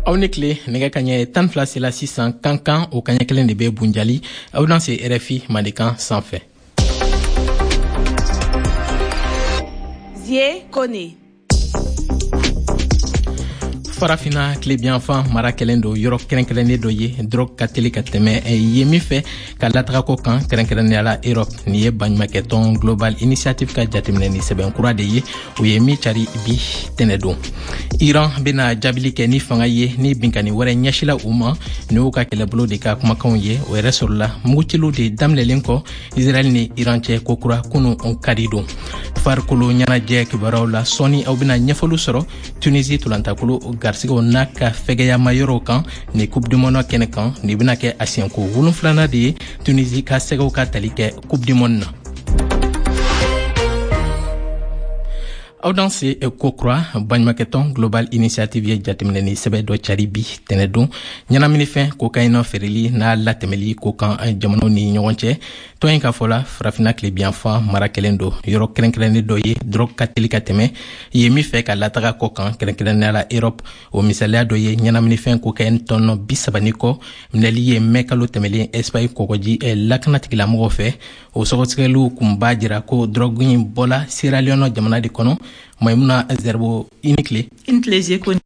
Awnekle nega kanye tan flasi la 600 kankan o kanye kelen de be bunjali aw dans ce RFI Mandekan sans fait. Zie Kone Farafina Klebian fan mara kelen do yoro kerenkerene do ye drog kateli kateme yemi fe ka latra ko kan kerenkerene ala Europe ni ye banymaketon Global Initiative ka jatimne ni seben kura de ye o yemi chari bi tenedo Iran bena jabili ke ni fanga ye ni binkani wore nyashila uma ni o ka keleblo de ka kuma kan ye o resolla mugutilu de damlelen ko Israel ni Iran che ko kura kunu on kadido farkulu nyana je kibaraw la soni aw bena nyefolu soro Tunisie tulantakulu garsigo naka fegeya mayoro kan ni coupe du monde kene kan ni bina ke asienko wulunflana de Tunisie ka sego ka talike coupe du monde Audanse e kokra banymaketon Global Initiative ye jatimne ni sebe do charibi tenedo nyana minifen kokaino ferili na latemeli kokan jamono ni nyonche to en ka fola frafina Klebian fa marakelendo yoro kerenkrene do ye drog kateli teme ye mi fe ka lataga kokan kerenkrene la Europe o misalia do ye nyana minifen kokain tonno bisabaniko mneli ye mekalo temeli Espagne kokoji e laknatiki la mo fe o sogotskelu kumbajira ko drogin bola Sierra Leone jamana di kono Maimuna Zerbo Intle Zie Kone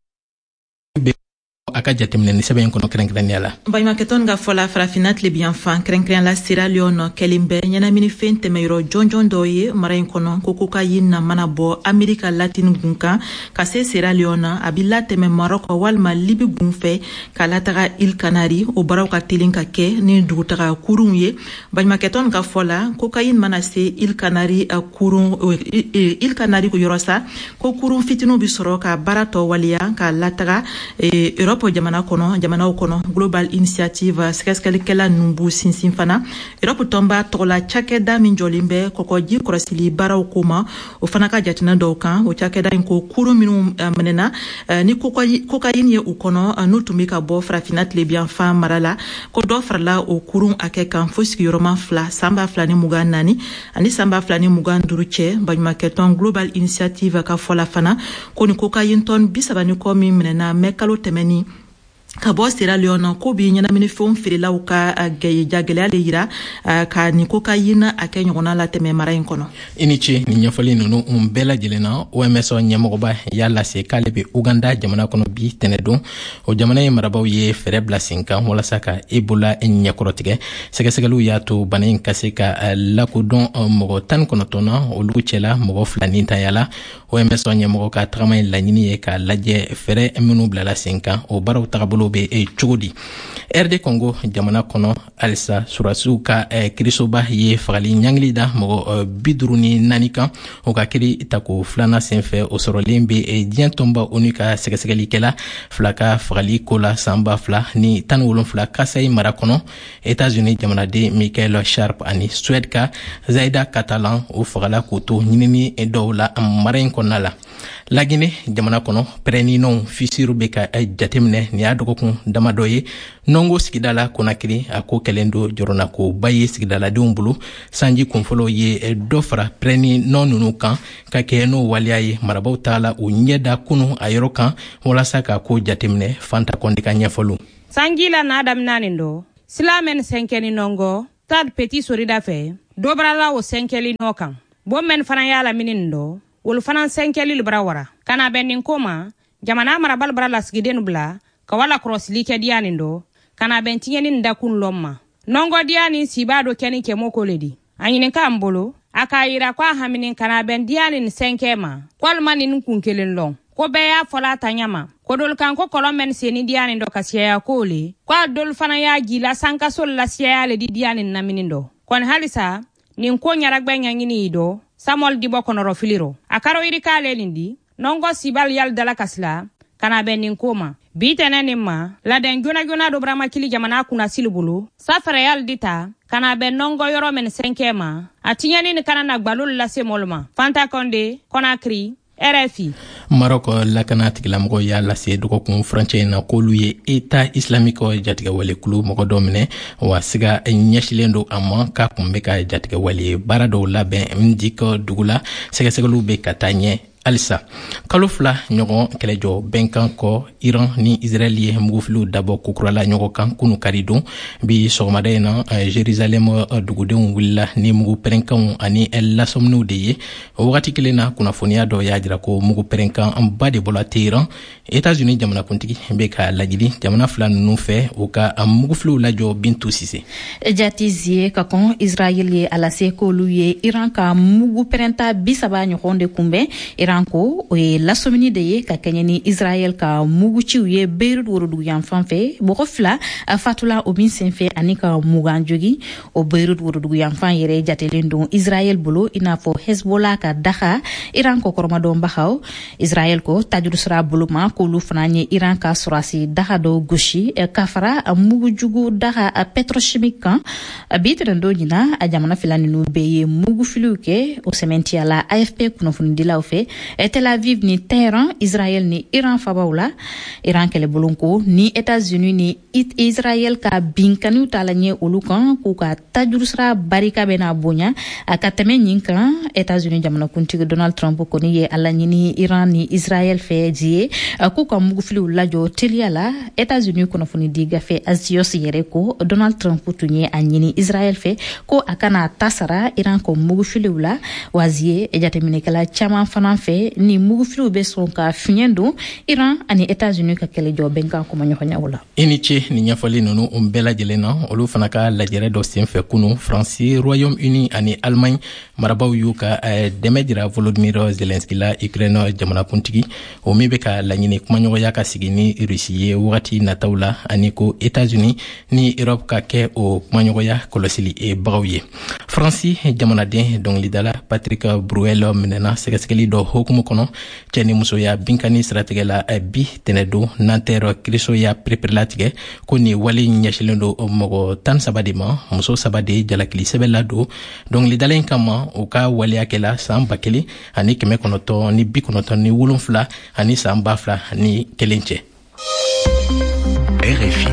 aka jatemne ni sebe kono kerenkren yala banymaketon ga fola farafina Klebian fan kerenkren la Sierra Leone kelimbe nyana mini fente meiro jonjon doye marain kono kokuka yinna manabo America Latin gunka kase Sierra Leone abila teme Morocco walma Libi gunfe kalataga Il Canari o baraw ka tilinka ke ni dugutaga kurunye banymaketon ga fola kokain manase Il Canari kurun Il Canari ko yorosa ko kurun fitinu bisoro ka barato walia ka lataga Europe jamana kono Global Initiative skeskalikela numbu sinsinfana Europe tomba tola chakeda minjolimbe kokoji korasili baraw kuma o fanaka jatina dokan o chakeda inko kuru minu menena ni kokayin ye ukono nutumika bo frafina Klebian fa marala ko do farla o kurun akekan foski yoroma fla samba flani muga nani ani samba flani muga nduruche banymaketon Global Initiative ka fola fana ko ni kokayin ton bisabani ko mi menena mekalo temeni Kabo Sierra Leone ko bi nyana mini fon firila uka jagele ale yira ka ni kokaina akenyona la teme marain kono inichi ni nyafali nunu umbela jelena OMS nyamoba yalla se kalebe Uganda jamana kono bi tenedo o jamana marabaw ye fere blasinka wala saka Ebola nyakorotige segesegelu yato banin kaseka lakudon mogo tan kono tona o luchela mogo flani tayala OMS nyamogo ka tramay lanyini ye ka laje fere menu blala sinka o baraw tagabolo be chugodi RD Congo jamana kono alisa surasu ka krisoba ye fagali nyanglida mogo biduruni nanika o ka kiri tako flana senfe o sorolembe dientomba onika segesegeli kela flaka fagali kola samba fla ni tanwolon fla kasai marakono États-Unis jamana de Michael Sharp ani Suède ka Zaida Catalan o fagala koto nyinini dowla marain konala la Guinée jamana kono preni non fisiru beka jatemne ni adoko kun damadoye nongo sigidala konakiri ako kelendo jorona ko baye sigidala dumbulu sanji kunfolo ye dofra preni non nunu kan ka keno waliaye marabaw tala o nyeda kunu ayoro kan wala saka ko jatemne fanta kondika nyafolu sangila na adam nanindo silamen senkeni nongo tad petit sorida fe dobrala o senkeli nokan bommen fana yala minindo wol fanan senkeli librawara kana benin koma jamana marabal brala sigidenu bla kawala cross like dianindo kana bentiyeni ndakun lomma nongo diani sibado keni kemoko ledi anyine kambolo akayira kwa haminin kana ben diani senkema kwalmanin kunkelen long ko beya fola tanyama ko dol kan ko kolomen seni diani ndo kasiya kole kwa dol fana ya gila sanka sol la siya le di diani naminindo kon halisa nin ko nyaragbe nyangini do samol dibo konoro filiro akaro irika lelindi nongo sibal yal dala kasla kana benin koma bitene ma la den jona do brama kili jamana kuna silubulu safara yal dita kana ben nongo yoro men senkema atinyani ni kana na gbalul la semolma Fanta Konde Conakry RFI Maroko lakanati la mgo ya la se doko kun franche na kolu ye Eta Islamiko jatiga wale kulu mgo domine wa siga nyashilendo ama ka kumbeka jatiga wale barado labe mdiko dugula sega lu be katanye alisa kalo fila ɲɔgɔn kɛlɛjɔ bɛnkan kɔ Iran ni Israel ye mugufiliw dabɔ kukurala ɲɔgɔn kan kunu kari don bi sɔgɔmada in na Jerusalem dugudenw wulila ni mugu pɛrɛnkanw ani lasɔminiw de ye o wagati kelen na kunnafoniya dɔ y'a jira ko mugu pɛrɛnkan ba de bɔla Tehran États-Unis jamanakuntigi bɛ ka lajili jamana fila ninnu fɛ u ka mugufiliw lajɔ Bintu Sise jatizie ka kɔn Israel ye alase k'olu ye Iran ka mugu pɛrɛnta 30 ɲɔgɔn de kunbɛn Iran ko o ye lasɔmini de ye ka kɛɲɛ ni Israel ka muguciw ye Beirut worodugu yanfan fɛ mɔgɔ fila fatula o min senfɛ ani ka mugan jogi o Beirut worodugu yanfan yɛrɛ jatelen don Israel bolo i n'a fɔ Hezbollah ka daga Iran ko kɔrɔmadɔnbagaw Israel ko tajurusira bolo ma k'olu fana ye Iran ka sɔrɔsi daga dɔ gosi ka fara mugujugu daga petrochimique kan bi tɛnɛn don ɲina a jamana fila ninnu bɛɛ ye mugufiliw kɛ o sɛmɛntiya la AFP kunnafonidilaw fɛ Tel Aviv ni Tehran Israel ni Iran fabaw la Iran kɛlɛbolo ko ni États-Unis ni Israel ka binkaniw tala ɲɛ olu kan k'u ka tajurusira barika bɛna bonya a ka tɛmɛ ɲin kan États-Unis jamanakuntigi Donald Trump kɔni ye a laɲini Iran ni Israel fɛ die k'u ka mugufiliw lajɔ teliya la États-Unis kunnafonidi gafe Axios yɛrɛ ko Donald Trump tun ye a ɲini Israel fɛ ko a kana tasara Iran ko mugufiliw la wazie jateminɛkɛla caman fana fɛ ni mugufiliw bɛ sɔn ka fiɲɛ don Iran ani États-Unis ka kɛlɛjɔ bɛnkan kuma ɲɔgɔnyaw la i ni ce ni ɲɛfɔli ninnu bɛɛ lajɛlen na olu fana ka lajɛrɛ dɔ senfɛ kunu Faransi Royaume-Uni ani Allemagne marabaw y'u ka dɛmɛ dira Volodymyr Zelensky la Ukraine jamanakuntigi o min bɛ ka laɲini kumaɲɔgɔnya ka sigi ni Russie ye wagati nataw la ani ko États-Unis ni Europe ka kɛ o kumaɲɔgɔnya kɔlɔsili bagaw ye Faransi jamanaden dɔnkilidala Patrick Bruel minɛna sɛgɛsɛgɛli dɔ hukumu kɔnɔ cɛ ni musoya binkani siratigɛ la bi tɛnɛ don Nanterre Kristo y'a pereperilatigɛ ko ni wale ɲɛsilen don mɔgɔ 13 de ma muso 3 de jalakili sɛbɛn la don dɔnkilidala in kama u ka waleyakɛla san 1000 ani 1997 ani san 2000 ani 1 cɛ. RFI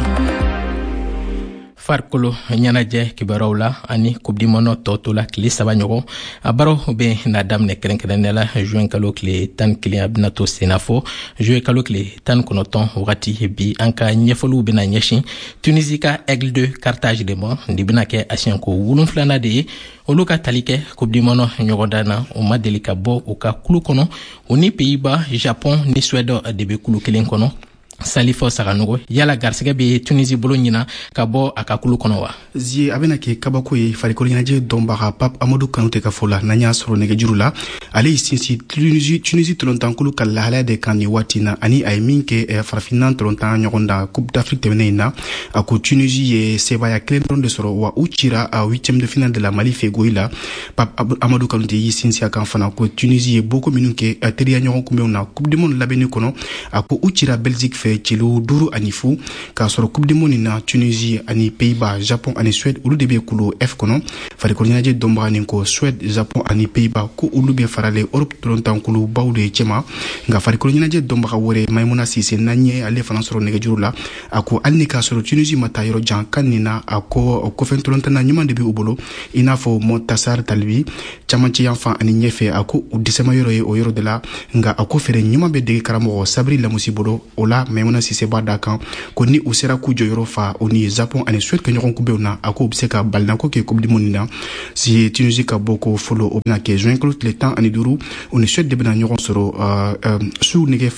farikolo ɲɛnajɛ kibaruyaw la ani coupe du monde tɔ to la tile 3 ɲɔgɔn a baaraw bɛ na daminɛ kɛrɛnkɛrɛnnenya la juin kalo tile 11 a bɛna to sen na fɔ juillet kalo tile 19 wagati bi an ka ɲɛfɔliw bɛna ɲɛsin Tunisie ka Aigle de Carthage de ma nin bɛna kɛ a siɲɛko 7 de ye olu ka tali kɛ coupe du monde ɲɔgɔndan na o ma deli ka bɔ u ka kulu kɔnɔ o ni Pays-Bas Japon ni Suède de bɛ kulu kelen kɔnɔ Salifo Saganogo yala garsɛgɛ bɛ Tunisie bolo ɲina ka bɔ a ka kulu kɔnɔ wa zie a bɛna kɛ kabako ye farikolo ɲɛnajɛ dɔnbaga Pape Amadou Kanouté ka fɔ la n'an y'a sɔrɔ nɛgɛjuru la ale y'i sinsin Tunisie tɔlɔntankulu ka lahalaya de kan nin waati na ani a ye min kɛ farafinna tɔlɔntan ɲɔgɔn da Coupe d'Afrique tɛmɛnen in na a ko Tunisie ye sebaya kelen dɔrɔn de sɔrɔ wa u cira a 8e de finale de la Mali fɛ Goyi la Pape Amadou Kanouté y'i sinsin a kan fana ko Tunisie ye boko minnu kɛ teriya ɲɔgɔn kunbɛnw na Coupe du monde labɛnni kɔnɔ a ko u cira Belgique fɛ cilo 5 ani fu k'a sɔrɔ Coupe du monde na Tunisie ani Pays-Bas Japon ani Suède olu de bɛ kulu F kɔnɔ farikolo ɲɛnajɛ dɔnbaga nin ko Suède Japon ani Pays-Bas ko olu bɛ farale Europe tɔlɔntankulu baw de cɛma nka farikolo ɲɛnajɛ dɔnbaga wɛrɛ Maïmouna Sise n'an ye ale fana sɔrɔ nɛgɛjuru la a ko hali ni k'a sɔrɔ Tunisie ma taa yɔrɔ jan kan nin na a ko kɔfɛ tɔlɔntana ɲuman de bɛ u bolo i n'a fɔ Montassar Talbi camancɛ yanfan ani ɲɛfɛ a ko u dɛsɛma yɔrɔ ye o yɔrɔ de la nka a ko fɛrɛ ɲuman bɛ dege karamɔgɔ Sabri Lamusi bolo o la Maïmouna Sise b'a da kan ko ni u sera k'u jɔyɔrɔ fa o ni Japon ani Suède kɛ ɲɔgɔn kunbɛnw na a ko u bɛ se ka balinako kɛ Coupe du monde na si Tunisie ka bɔ ko fɔlɔ o bɛna kɛ juin kalo tile 15 o ni Suède de bɛna ɲɔgɔn sɔrɔ su nɛgɛ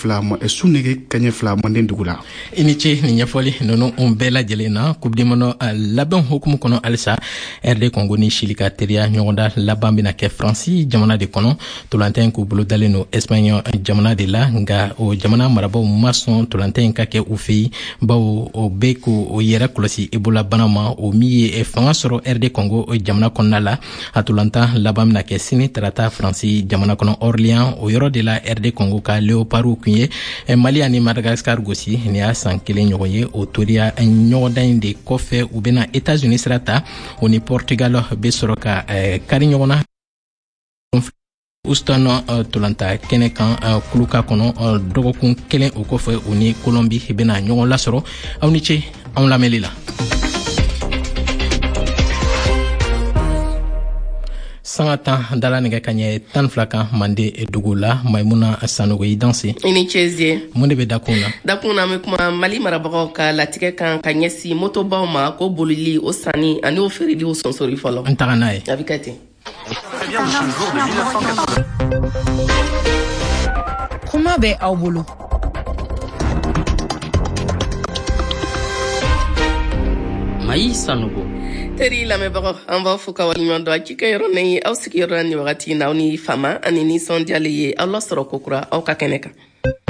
kaɲɛ 2 Manden dugu la i ni ce ni ɲɛfɔli ninnu bɛɛ lajɛlen na Coupe du monde labɛn hukumu kɔnɔ halisa RD Congo ni Chili ka teriya ɲɔgɔnda laban bɛna kɛ Faransi jamana de kɔnɔ tolantan in k'u bolo dalen don Espagne jamana de la nka o jamana marabaw ma sɔn tolantan in ka kɛ u fɛ yen bawo o bɛ k'o yɛrɛ kɔlɔsi Ebola bana ma o min ye fanga sɔrɔ RD Congo jamana kɔnɔna la a tolantan laban bɛna kɛ sini tarata Faransi jamana kɔnɔ Orléans o yɔrɔ de la RD Congo ka Léopard kun ye Mali ani Madagascar gosi nin y'a san 1 ɲɔgɔn ye o toriya ɲɔgɔndan in de kɔfɛ u bɛna États-Unis sira ta o ni Portugal bɛ sɔrɔ ka kari ɲɔgɔn na Houston tolanta kɛnɛ kan kuluka kɔnɔ dɔgɔkun 1 o kɔfɛ u ni Colombie bɛna ɲɔgɔn lasɔrɔ aw ni ce anw lamɛnli la Sangata dala nege kanye tan flaka mande dugula Maimuna Sanogo danse. Ini chezie. Munde be dakuna. Dakuna me kuma Mali marabagaw ka latigɛ kan ka ɲɛsi motobaw ma ko bolili o sani ani o feereli o sonsori fɔlɔ. N taga n'a ye. A bɛ kɛ ten. Kuma bɛ aw bolo. Mayi Sanogo. Teri lamɛnbagaw an b'a fɔ ka waleɲuman dɔn a ci kɛ yɔrɔ ni aw sigiyɔrɔ la ni wagati na aw ni fama ani nisɔndiyalen ye aw lasɔrɔ kokura aw ka kɛnɛ kan.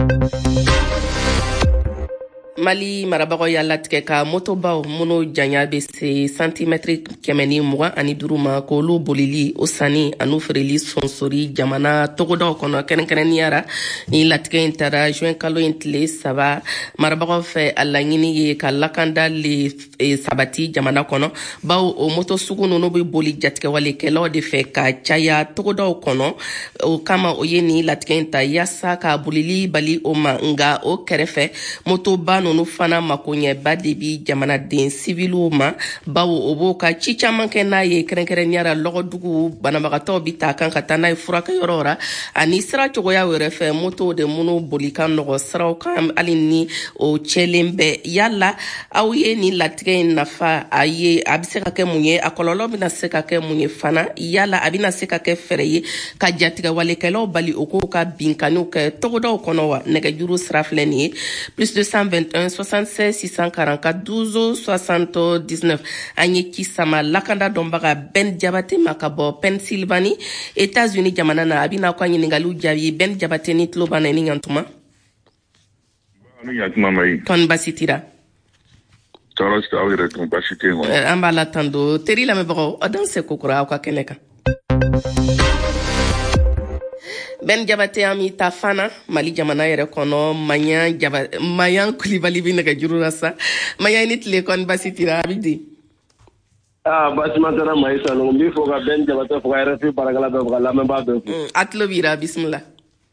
Mali marabagaw y'a latigɛ ka motobaw minnu janya bɛ se santimɛtiri 125 ma k'olu bolili o sanni ani feereli sonsori jamana togodaw kɔnɔ kɛrɛnkɛrɛnniyara ni latigɛ in taara juin kalo in tile 3 marabagaw fɛ a laɲini ye ka lakanda le sabati jamana kɔnɔ bawo o moto sugu ninnu bɛ boli jatigɛwalekɛlaw de fɛ ka caya togodaw kɔnɔ o kama o ye ni latigɛ in ta yaasa ka bolili bali o ma nga o kɛrɛfɛ motoba nunu fana makoɲɛba de bi jamanaden siviluw ma bawo o b'o ka ci caman kɛ n'a ye kɛrɛnkɛrɛnniyara lɔgɔdugu banabagatɔw bi ta kan ka taa n'a ye furakɛyɔrɔ ra ani sira cogoya wɛrɛ fɛ moto de minnu boli ka nɔgɔ siraw kan hali ni o cɛlen bɛ yala aw ye ni latigɛ in nafa a bɛ se ka kɛ mun ye a kɔlɔlɔ bɛna se ka kɛ mun ye fana yala a bɛna se ka kɛ fɛrɛ ye ka jatigɛwalekɛlaw bali o k'o ka binkaniw kɛ togodaw kɔnɔ wa nɛgɛjuru sira filɛ nin ye plus 221 76 644 12 79 an ye kisama lakanda dɔnbaga Ben Jabate ma ka bɔ Pennsylvanie États-Unis jamana na a bɛna ka ɲininkaliw jaabi Ben Jabate ni tulo b'an na ni ɲantuma. Ani ɲantuma Mayi. Kɔni basi tira. Tɔɔrɔ tɛ aw yɛrɛ tun basi tɛ yen wa. An b'a la tan don teri lamɛnbagaw a dan se kokura aw ka kɛnɛ kan. Ben Jabate ami ta fana Mali jamana yɛrɛ kɔnɔ Mayan Kulibali bi nɛgɛjuru la sa Mayan ni tile kɔni basi tira a bɛ di. Basima tara Mayi Sanogo n b'i fɔ ka Ben Jabate fɔ ka RFI baarakɛla bɛɛ fɔ ka lamɛnbaa bɛɛ fɔ. A tulo b'ira bisimila.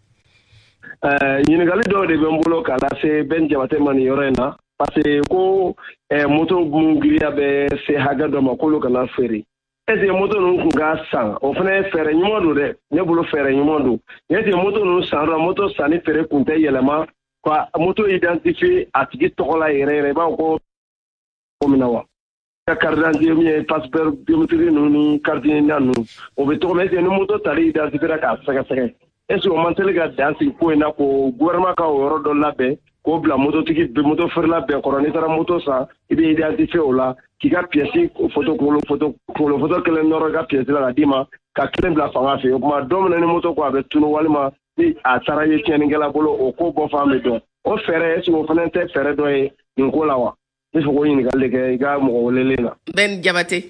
Ɲininkali dɔw de bɛ n bolo k'a lase Ben Jabate ma nin yɔrɔ in na parce que ko moto mun giriya bɛ se hakɛ dɔ ma k'olu kana feere. Est-ce que moto ninnu kun ka san o fana ye fɛɛrɛ ɲuman don dɛ ne bolo fɛɛrɛ ɲuman don est-ce que moto ninnu sanra moto sanni feere kun tɛ yɛlɛma ka moto identifier a tigi tɔgɔ la yɛrɛ yɛrɛ i b'a fɔ ko min na wa ka carte d'identité min ye passeport biométrique ninnu ni carte d'identité ninnu o bɛ tɔgɔ min est-ce que ni moto tali identifiera k'a sɛgɛsɛgɛ est-ce que o man teli ka dan sigi ko in na ko gouvernement ka o yɔrɔ dɔ labɛn k'o bila mototigi moto feerela bɛɛ kɔrɔ n'i taara moto san i bɛ identifier o la k'i ka pièce photo kelen nɔrɔ i ka pièce la ka d'i ma ka kelen bila fanga fɛ o tuma don min ni moto ko a bɛ tunu walima ni a taara ye tiɲɛnikɛla bolo o ko bɔ fan bɛ dɔn o fɛɛrɛ est-ce que o fana tɛ fɛɛrɛ dɔ ye nin ko la wa ne fɛ k'o ɲininkali de kɛ i ka mɔgɔ welelen na. Ben Jabate.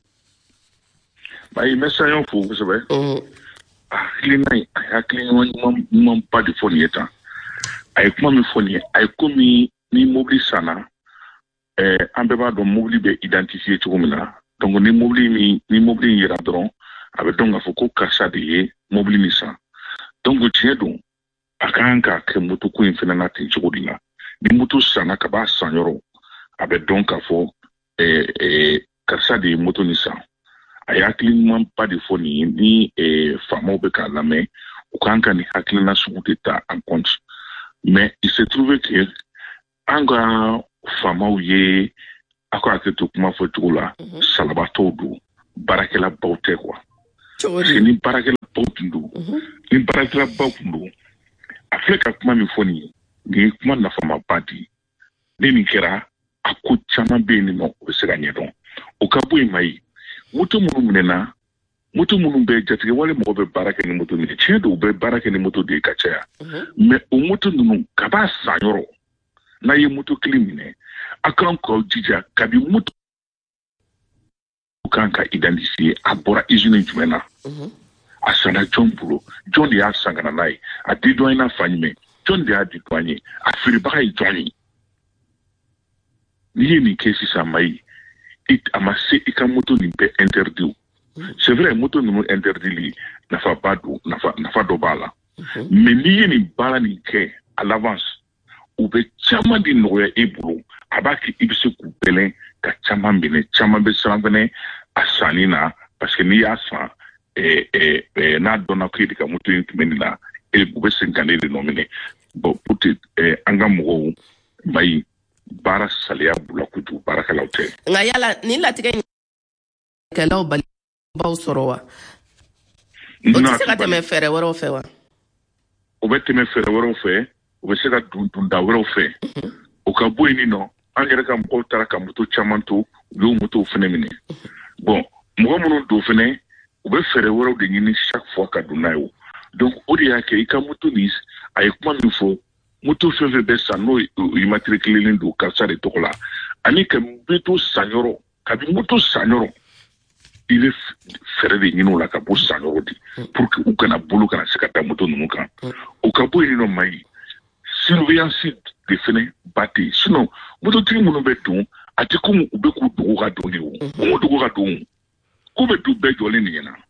Mayi n bɛ saɲɔ fo kosɛbɛ. Hakilina in a ye hakilina ɲumanba de fɔ nin ye tan a ye kuma min fɔ nin ye a ye komi ni mobili sanna an bɛɛ b'a dɔn mobili bɛ identifier cogo min na donc ni mobili in yera dɔrɔn a bɛ dɔn k'a fɔ ko karisa de ye mobili min san donc tiɲɛ don a ka kan ka kɛ moto ko in fana na ten cogo de la ni moto sanna ka b'a san yɔrɔ a bɛ dɔn k'a fɔ karisa de ye moto nin san a ye hakiliɲumanba de fɔ nin ye ni faamaw bɛ k'a lamɛn u kan ka nin hakilina sugu de ta en compte mais il se trouve que an ka faamaw ye a ko hakili to kuma fɔ cogo la salabatɔw don baarakɛlabaw tɛ quoi parce que ni baarakɛlabaw tun don a filɛ ka kuma min fɔ nin ye nin ye kuma nafamaba di ni nin kɛra a ko caman bɛ yen nɔ o bɛ se ka ɲɛdɔn o ka bɔ yen Mayi moto minnu minɛna moto minnu bɛ jatigɛ wale mɔgɔ bɛ baara kɛ ni moto min ye tiɲɛ don u bɛ baara kɛ ni moto de ye ka caya mais o moto ninnu ka b'a san yɔrɔ n'a ye moto kelen minɛ a kan k'aw jija kabi moto kan ka identifier a bɔra usine jumɛn na a sanna jɔn bolo jɔn de y'a san ka na n'a ye a di dɔn n'a fa ɲumɛn jɔn de y'a di dɔn ye a feerebaga ye jɔn ye n'i ye nin kɛ sisan Mayi a ma se i ka moto nin bɛɛ interdit c'est vrai moto ninnu interdit nafa dɔ b'a la mais n'i ye nin baara nin kɛ à l'avance u bɛ caman de nɔgɔya e bolo a b'a kɛ i bɛ se k'u bɛlɛn ka caman minɛ caman bɛ siran fɛnɛ a sanni na parce que n'i y'a san n'a donna ko de ka moto in tun na u bɛ sen ka ne de nomine bon pour que an ka mɔgɔw mayi baara saliya bula kojugu baarakɛlaw tɛ nka yala ni latigɛ kɛlaw bali baw sɔrɔ wa o tɛ se ka tɛmɛ fɛɛrɛ wɛrɛw fɛ wa o bɛ tɛmɛ fɛɛrɛ wɛrɛw fɛ o bɛ se ka dunda wɛrɛw fɛ o ka bɔ yen nɔ an yɛrɛ ka mɔgɔw taara ka moto caman to u y'o motow fɛnɛ minɛ bon mɔgɔ minnu don fɛnɛ u bɛ fɛɛrɛ wɛrɛw de ɲini chaque fois ka don n'a ye donc o de y'a kɛ i ka moto ni a ye kuma min fɔ moto fɛn fɛn bɛ san n'o immatriculelen don karisa de tɔgɔ la ani ka moto san yɔrɔ kabi moto san yɔrɔ i bɛ fɛɛrɛ de ɲini o la ka bɔ san yɔrɔ de pour que u kana bolo kana se ka taa moto ninnu kan o ka bɔ yen nɔ mayi surveillance de fɛnɛ ba tɛ yen sinon mototigi minnu bɛ don a tɛ komi u bɛ k'u dogo ka don de o u dogo ka don k'u bɛ du bɛɛ jɔlen de ɲɛna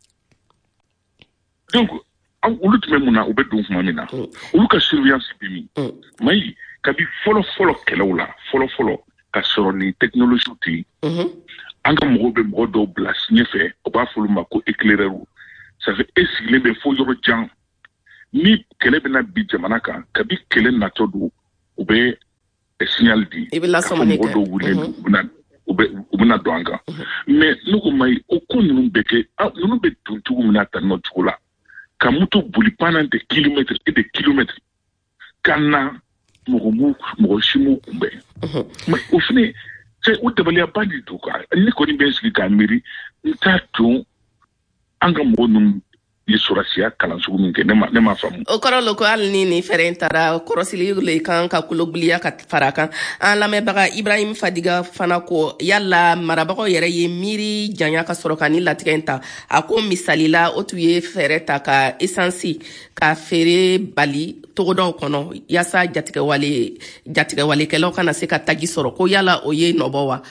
donc olu tun bɛ mun na u bɛ don tuma min na olu ka surveillance bɛ min mayi kabi fɔlɔ kɛlɛw la fɔlɔ ka sɔrɔ ni technologie tɛ yen an ka mɔgɔw bɛ mɔgɔ dɔw bila ɲɛfɛ u b'a fɔ olu ma ko éclaireur ça fait e sigilen bɛ fo yɔrɔ jan ni kɛlɛ bɛna bi jamana kan kabi kɛlɛ natɔ don u bɛ signal di i bɛ lasɔmɔni kɛ mɔgɔ dɔw wulilen u bɛna don an kan mais ne ko mayi o ko ninnu bɛ kɛ ninnu bɛ don cogo min na tan nɔ cogo la ka moto boli pendant des kilomètres et des kilomètres ka na mɔgɔ si m'u kunbɛn mais o fɛnɛ o dabaliyaba de don quoi ne kɔni bɛ n sigi k'a miiri n t'a dɔn an ka mɔgɔ ninnu ye sɔrɔsiya kalan sugu min kɛ ne ma faamu o kɔrɔ lo ko hali ni fɛɛrɛ in taara kɔrɔsili le kan ka kulobiliya ka fara kan an lamɛnbaga Ibrahim Fadiga fana ko yala marabagaw yɛrɛ ye miiri janya ka sɔrɔ ka ni latigɛ in ta a ko misalila o tun ye fɛɛrɛ ta ka essence ka feere bali togodaw kɔnɔ yaasa jatigɛwalekɛlaw kana se ka tagi sɔrɔ ko yala o ye nɔbɔ wa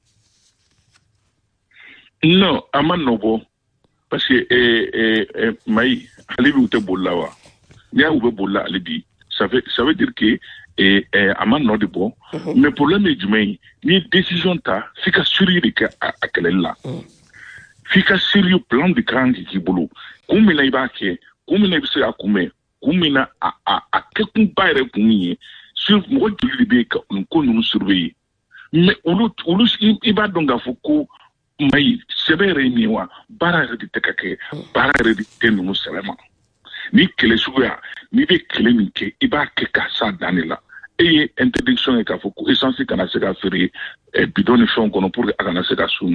non a ma nɔbɔ parce que mayi ale bi u tɛ boli la wa n'i y'a u bɛ boli la ale bi ça veut dire que a ma nɔ de bɔ mais problème ye jumɛn ye n'i ye décision ta f'i ka sérieux de kɛ a kɛlɛli la f'i ka sérieux plan de kan k'i bolo kun min na i b'a kɛ kun min na i bɛ se k'a kunbɛn kun min na a kɛkunba yɛrɛ kun min ye mɔgɔ joli de bɛ yen ka nin ko ninnu surveiller mais olu i b'a dɔn k'a fɔ ko mayi sɛbɛ yɛrɛ ye min ye wa baara yɛrɛ de tɛ ka kɛ baara yɛrɛ de tɛ ninnu sɛbɛ ma ni kɛlɛ suguya n'i bɛ kɛlɛ min kɛ i b'a kɛ k'a s'a dan de la e ye interdiction ye k'a fɔ ko essence kana se ka feere bidon ni fɛnw kɔnɔ pour que a kana se ka sun